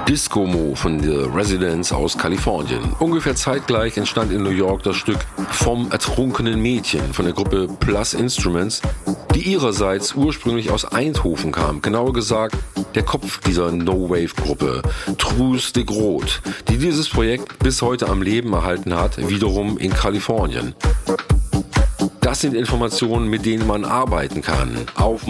Disco-Mo von The Residents aus Kalifornien. Ungefähr zeitgleich entstand in New York das Stück Vom ertrunkenen Mädchen von der Gruppe Plus Instruments, die ihrerseits ursprünglich aus Eindhoven kam. Genauer gesagt, der Kopf dieser No-Wave-Gruppe, Truus de Groot, die dieses Projekt bis heute am Leben erhalten hat, wiederum in Kalifornien. Das sind Informationen, mit denen man arbeiten kann. Auf